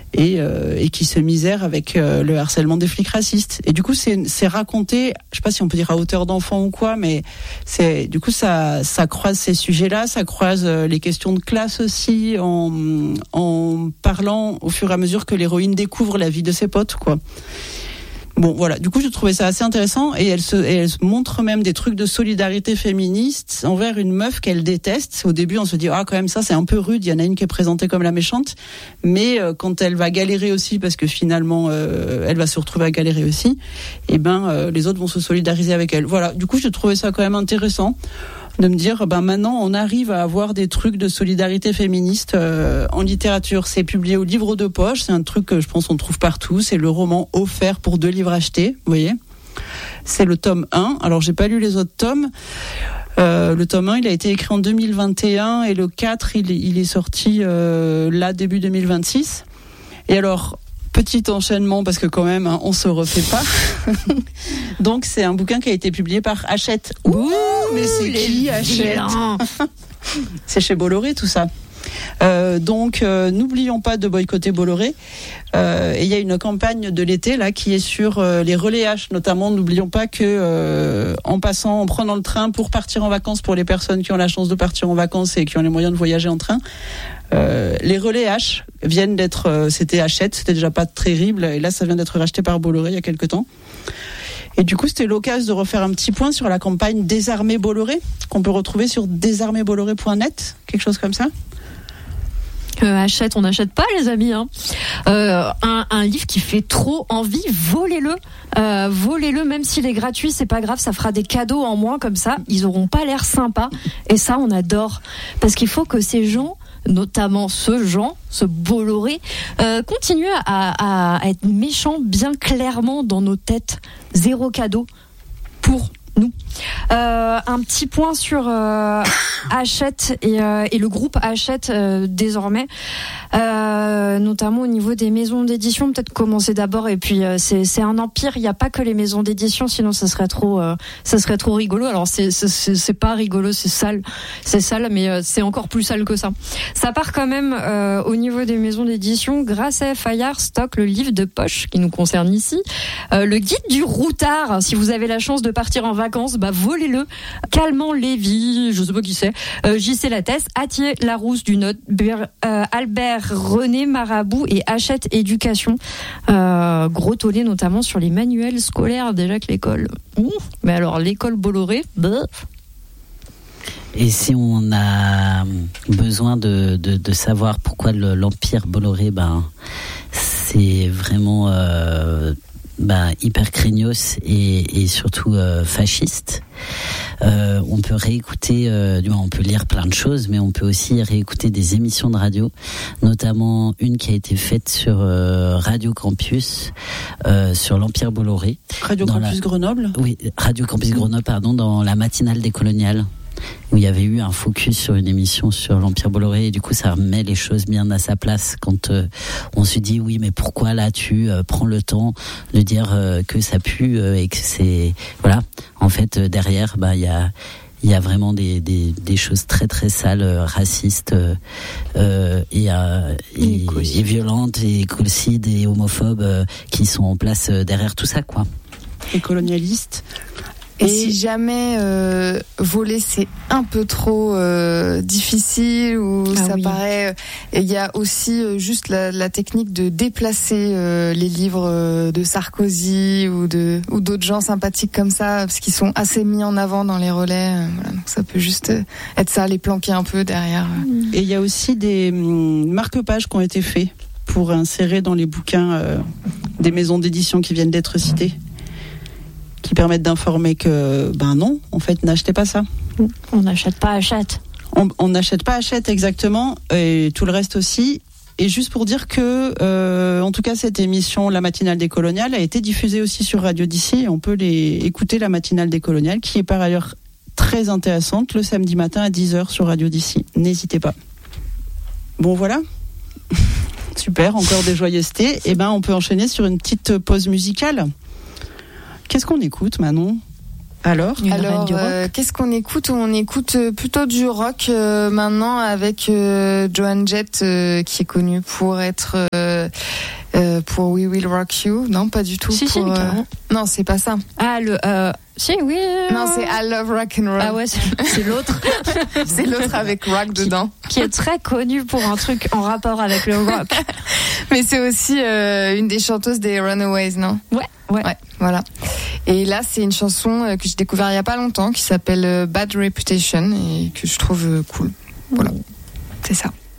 et qui se misèrent avec le harcèlement des flics racistes. Et du coup, c'est raconté, je sais pas si on peut dire à hauteur d'enfant ou quoi, mais du coup ça croise ces sujets-là, ça croise les questions de classe aussi, en parlant au fur et à mesure que l'héroïne découvre la vie de ses potes, quoi. Bon, voilà. Du coup, je trouvais ça assez intéressant et elle se montre même des trucs de solidarité féministe envers une meuf qu'elle déteste. Au début, on se dit, quand même, ça, c'est un peu rude. Il y en a une qui est présentée comme la méchante. Mais quand elle va galérer aussi, parce que finalement, elle va se retrouver à galérer aussi, les autres vont se solidariser avec elle. Voilà. Du coup, je trouvais ça quand même intéressant de me dire, maintenant, on arrive à avoir des trucs de solidarité féministe en littérature. C'est publié au livre de poche. C'est un truc que je pense on trouve partout. C'est le roman offert pour 2 livres achetés. Vous voyez ? C'est le tome 1. Alors, j'ai pas lu les autres tomes. Le tome 1, il a été écrit en 2021 et le 4, il est sorti là, début 2026. Et alors, petit enchaînement, parce que quand même, on se refait pas. Donc, c'est un bouquin qui a été publié par Hachette. Ouh, mais c'est qui Hachette ? C'est chez Bolloré, tout ça. Donc, n'oublions pas de boycotter Bolloré. Et il y a une campagne de l'été là qui est sur les relais H, notamment. N'oublions pas que en prenant le train pour partir en vacances, pour les personnes qui ont la chance de partir en vacances et qui ont les moyens de voyager en train, les relais H viennent d'être, c'était Hachette, c'était déjà pas terrible, et là ça vient d'être racheté par Bolloré il y a quelques temps. Et du coup, c'était l'occasion de refaire un petit point sur la campagne Désarmer Bolloré, qu'on peut retrouver sur désarmerbolloré.net, quelque chose comme ça. Achète, on n'achète pas, les amis. Un livre qui fait trop envie, volez-le. Volez-le, même s'il est gratuit, c'est pas grave, ça fera des cadeaux en moins, comme ça, ils auront pas l'air sympas. Et ça, on adore. Parce qu'il faut que ces gens, notamment ce Bolloré, continue à être méchant bien clairement dans nos têtes. 0 cadeau pour nous. Un petit point sur Hachette et le groupe Hachette désormais, notamment au niveau des maisons d'édition. Peut-être commencer d'abord, et puis c'est un empire. Il n'y a pas que les maisons d'édition, sinon ça serait trop rigolo. Alors c'est pas rigolo, c'est sale, mais c'est encore plus sale que ça. Ça part quand même au niveau des maisons d'édition grâce à Fayard stocke le livre de poche qui nous concerne ici, le guide du routard. Si vous avez la chance de partir en vacances, volez-le. Calmant Lévy, je sais pas qui c'est, J.C. Lattès, Attier Larousse du Nord, Albert René Marabout et Hachette Éducation. Gros tollé notamment sur les manuels scolaires, déjà que l'école. Mais alors l'école Bolloré, Et si on a besoin de savoir pourquoi l'empire Bolloré, c'est vraiment hyper craignos et surtout fasciste. On peut réécouter, on peut lire plein de choses, mais on peut aussi réécouter des émissions de radio, notamment une qui a été faite sur Radio Campus, sur l'Empire Bolloré. Radio Campus Grenoble ? Oui, Radio Campus Grenoble, dans la matinale des coloniales, où il y avait eu un focus sur une émission sur l'Empire Bolloré, et du coup ça remet les choses bien à sa place quand on se dit oui, mais pourquoi là tu prends le temps de dire que ça pue et que c'est voilà, en fait derrière il y a vraiment des choses très très sales, racistes et violentes et écocides et homophobes qui sont en place derrière tout ça, quoi. Et colonialistes. Et si jamais voler c'est un peu trop difficile ou paraît, il y a aussi juste la technique de déplacer les livres de Sarkozy ou d'autres gens sympathiques comme ça, parce qu'ils sont assez mis en avant dans les relais. Voilà, donc ça peut juste être ça, les planquer un peu derrière. Et il y a aussi des marque-pages qui ont été faits pour insérer dans les bouquins des maisons d'édition qui viennent d'être citées, qui permettent d'informer que, non, en fait, n'achetez pas ça. On n'achète pas Hachette. On n'achète pas Hachette, exactement, et tout le reste aussi. Et juste pour dire que, en tout cas, cette émission, La Matinale des Coloniales, a été diffusée aussi sur Radio d'ici. On peut écouter La Matinale des Coloniales, qui est par ailleurs très intéressante, le samedi matin à 10h sur Radio d'ici. N'hésitez pas. Bon, voilà. Super, encore des joyeusetés. Et on peut enchaîner sur une petite pause musicale. Qu'est-ce qu'on écoute, Manon ? Alors, qu'est-ce qu'on écoute ? On écoute plutôt du rock maintenant avec Joan Jett, qui est connue pour être pour We Will Rock You. Non, pas du tout. Si, non, c'est pas ça. Ah, si, oui. Non, c'est I Love Rock and Roll. Ah ouais, c'est l'autre. C'est l'autre avec rock dedans. Qui est très connu pour un truc en rapport avec le rock. Mais c'est aussi une des chanteuses des Runaways, non ? Ouais, voilà. Et là, c'est une chanson que j'ai découvert il y a pas longtemps qui s'appelle Bad Reputation et que je trouve cool. Voilà. C'est ça.